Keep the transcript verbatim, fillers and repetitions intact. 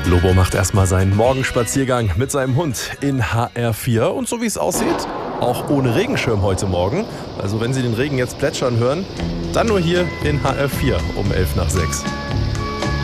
Lobo macht erstmal seinen Morgenspaziergang mit seinem Hund in H R vier. Und so wie es aussieht, auch ohne Regenschirm heute Morgen. Also wenn Sie den Regen jetzt plätschern hören, dann nur hier in H R vier um elf nach sechs.